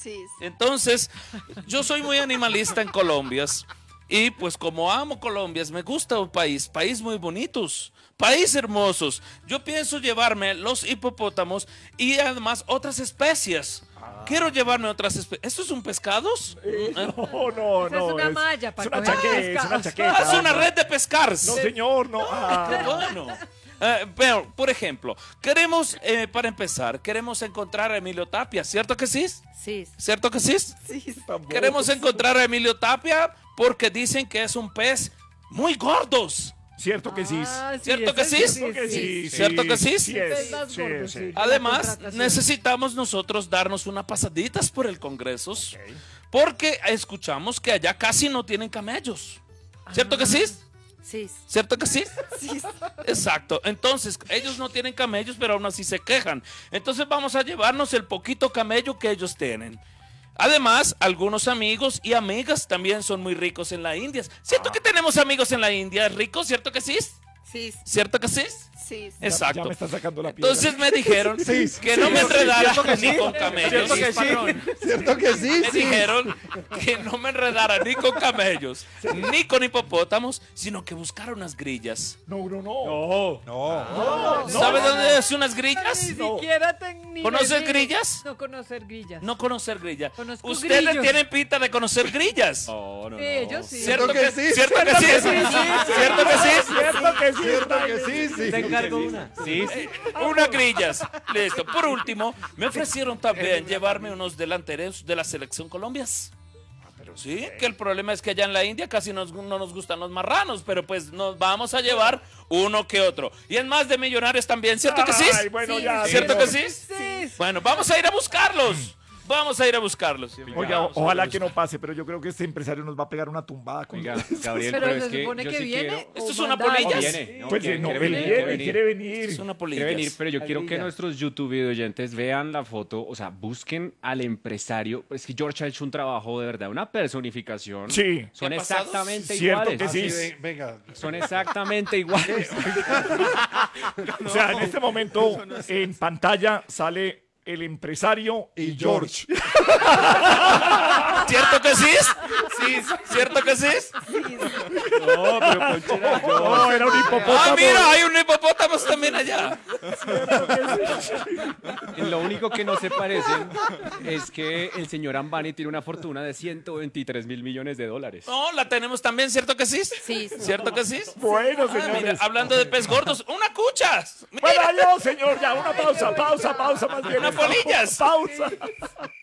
Sí. Entonces, yo soy muy animalista en Colombias. Y pues como amo Colombia, me gusta un país muy bonitos, país hermosos. Yo pienso llevarme los hipopótamos y además otras especies. Quiero llevarme otras especies. ¿Esto es un pescados? No, Esa es una malla para es una coger chaqueta, es una pescados. chaqueta. Es una red de pescar. No, señor, no. Qué bueno. Pero, por ejemplo, queremos, para empezar, queremos encontrar a Emilio Tapia, ¿cierto que sí? Sí. ¿Cierto que sí? Queremos encontrar a Emilio Tapia porque dicen que es un pez muy gordos. Cierto que sí. ¿Cierto que sí? ¿Cierto que sí? Sí es, Es más sí gordo, es, sí. Además, Contratación. necesitamos nosotros darnos unas pasaditas por el Congreso porque escuchamos que allá casi no tienen camellos. ¿Cierto que sí? Sí. ¿Cierto que sí? Exacto. Entonces, ellos no tienen camellos, pero aún así se quejan. Entonces vamos a llevarnos el poquito camello que ellos tienen. Además, algunos amigos y amigas también son muy ricos en la India. ¿Cierto que tenemos amigos en la India ricos? ¿Cierto que sí? Sí. ¿Cierto que sí? Sí. Exacto. Ya me está sacando la piedra. Entonces me dijeron Sí, que no me enredara ni con ¿Cierto camellos. que sí? ¿Cierto que sí? Me dijeron que no me enredara ni con camellos, ni con hipopótamos, sino que buscara unas grillas. No. No. ¿Sabe dónde es unas grillas? Ni siquiera ni ¿Conoces venir. grillas? No conocer grillas. No conocer grillas. Conozco Ustedes grillos. tienen pinta de conocer grillas. Sí, ellos sí. ¿Cierto que sí? ¿Cierto que sí? ¿Cierto que sí? Cierto que sí. ¿Cierto que sí? Sí. Te encargo una. Sí. Unas grillas. Listo. Por último, me ofrecieron también llevarme unos delanteros de la selección Colombias. Sí, que el problema es que allá en la India casi no nos gustan los marranos, pero pues nos vamos a llevar uno que otro. Y en más de millonarios también, ¿cierto que sí? Ay, bueno, ya, ¿Cierto que señor. sí? Sí. Bueno, vamos a ir a buscarlos. Vamos a ir a buscarlos. Oiga, Vamos a ojalá ir a que no pase, pero yo creo que este empresario nos va a pegar una tumbada con Oiga, Gabriel, Pero pero se es que supone yo que sí viene. quiero. ¿Esto es o una manda polilla? ellos. Viene, ¿no? Pues quiere no, él venir, quiere Es venir. una Quiere venir, polilla. pero yo quiero que Polilla. nuestros YouTube oyentes vean la foto, o sea, busquen al empresario. Es que George ha hecho un trabajo de verdad, una personificación. Sí. Son ¿Qué ha pasado? exactamente Cierto iguales. que sí. Así, venga. Son exactamente iguales. O sea, en este momento en pantalla sale el empresario Y George. ¿Cierto que sí? Sí, ¿cierto que sí? No, pero Poncho era George. No, era un hipopótamo. Ah, mira, hay un hipopótamo también allá. Lo único que no se parecen es que el señor Ambani tiene una fortuna de 123.000 millones de dólares. No, la tenemos también, ¿cierto que sí? Sí. ¿Cierto que sí? Bueno, Ah, mira, señores. hablando de pez gordos, una cucha. Bueno, yo, señor, ya una pausa más bien. Unas polillas. Pausa.